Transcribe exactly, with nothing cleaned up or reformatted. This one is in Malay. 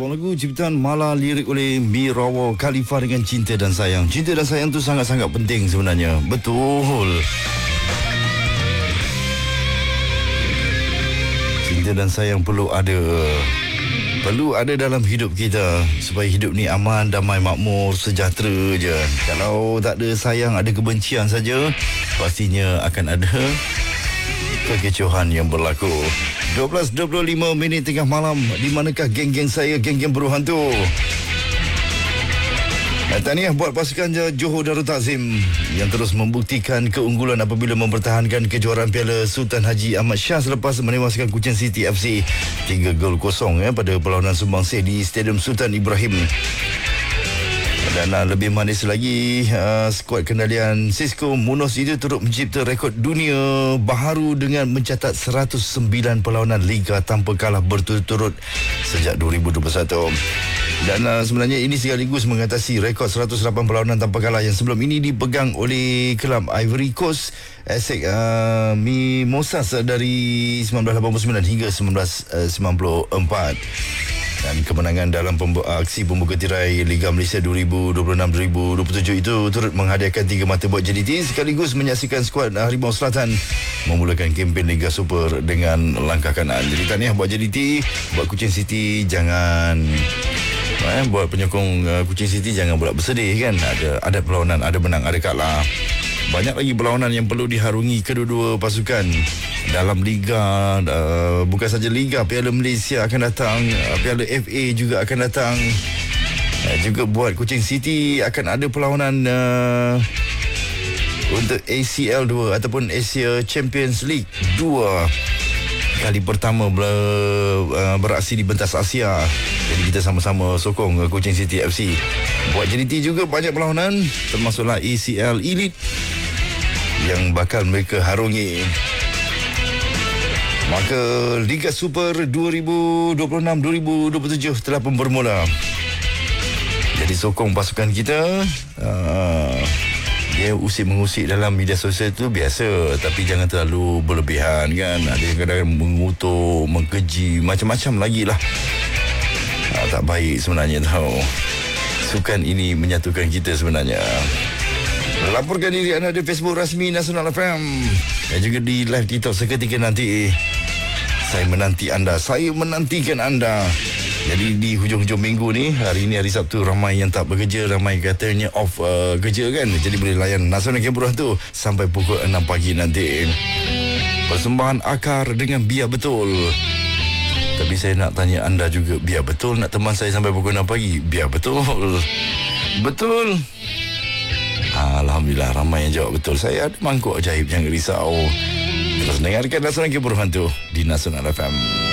Sebuah lagu ciptaan Mala, lirik oleh Mirawa Khalifa dengan Cinta dan Sayang. Cinta dan sayang tu sangat-sangat penting sebenarnya. Betul. Cinta dan sayang perlu ada. Perlu ada dalam hidup kita supaya hidup ni aman, damai, makmur, sejahtera je. Kalau tak ada sayang, ada kebencian saja, pastinya akan ada kekecohan yang berlaku. dua belas dua puluh lima minit tengah malam. Di manakah geng-geng saya, geng-geng berhantu? Tahniah buat pasukan Johor Darul Takzim yang terus membuktikan keunggulan apabila mempertahankan kejuaraan Piala Sultan Haji Ahmad Shah selepas menewaskan Kuching City F C tiga gol kosong ya, pada perlawanan sumbangsih di Stadium Sultan Ibrahim. Dan uh, lebih manis lagi, uh, skuad kendalian Cisco Munoz itu turut mencipta rekod dunia baharu dengan mencatat seratus sembilan perlawanan Liga tanpa kalah berturut-turut sejak dua ribu dua puluh satu. Dan uh, sebenarnya ini sekaligus mengatasi rekod seratus lapan perlawanan tanpa kalah yang sebelum ini dipegang oleh kelab Ivory Coast Essex uh, Mimosas dari seribu sembilan ratus lapan puluh sembilan hingga seribu sembilan ratus sembilan puluh empat. Dan kemenangan dalam pembu- aksi pembuka tirai Liga Malaysia dua ribu dua puluh enam dua ribu dua puluh tujuh itu turut menghadiahkan tiga mata buat J D T sekaligus menyaksikan skuad Harimau Selatan memulakan kempen Liga Super dengan langkah kanan. Jadi tahniah buat J D T, buat Kuching City jangan eh, buat penyokong uh, Kuching City jangan pula bersedih kan. Ada ada perlawanan, ada menang, ada kalah. Banyak lagi perlawanan yang perlu diharungi kedua-dua pasukan dalam Liga, uh, bukan saja Liga, Piala Malaysia akan datang, uh, Piala F A juga akan datang. Uh, juga buat Kuching City akan ada perlawanan uh, untuk A C L dua ataupun Asia Champions League dua. Kali pertama ber, uh, beraksi di pentas Asia. Jadi kita sama-sama sokong uh, Kuching City F C. Buat J D T juga banyak perlawanan, termasuklah A C L Elite yang bakal mereka harungi. Maka Liga Super dua ribu dua puluh enam dua ribu dua puluh tujuh telah pun bermula. Jadi sokong pasukan kita. uh, Dia usik-mengusik dalam media sosial tu biasa, tapi jangan terlalu berlebihan kan. Ada yang kadang-kadang mengutuk, mengkeji, macam-macam lagi lah. uh, Tak baik sebenarnya tau. Sukan ini menyatukan kita sebenarnya. Laporkan diri anda di Facebook rasmi Nasional F M dan juga di live TikTok seketika nanti. Saya menanti anda, saya menantikan anda. Jadi di hujung-hujung minggu ni, hari ini hari Sabtu, ramai yang tak bekerja, ramai katanya off uh, kerja kan. Jadi boleh layan Nasional Kempuran tu sampai pukul enam pagi nanti. Persembahan Akar dengan Biar Betul. Tapi saya nak tanya anda juga, biar betul nak teman saya sampai pukul enam pagi? Biar betul. Betul. Alhamdulillah ramai yang jawab betul. Saya ada mangkuk ajaib, jangan risau. Terus dengarkan Nasional Kempuran tu di Nasional F M.